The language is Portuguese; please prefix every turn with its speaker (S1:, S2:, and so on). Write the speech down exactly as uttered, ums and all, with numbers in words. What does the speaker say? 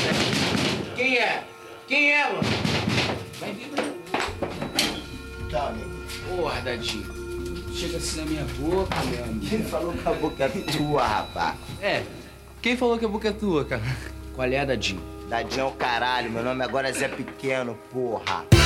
S1: Quem é? Quem é, mano? Vai vir, vai vir.
S2: Tchau, nego.
S1: Porra, Dadinho. Chega assim na minha boca, meu amigo.
S2: Quem falou que a boca é tua, rapaz?
S3: É, quem falou que a boca é tua, cara?
S1: Qual é, Dadinho?
S2: Dadinho é o caralho, meu nome agora é Zé Pequeno, porra.